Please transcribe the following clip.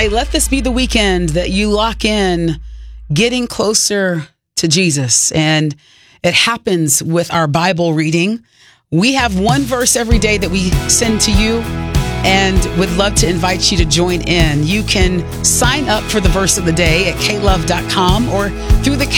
Hey, let this be the weekend that you lock in getting closer to Jesus. And it happens with our Bible reading. We have one verse every day that we send to you and would love to invite you to join in. You can sign up for the verse of the day at klove.com or through the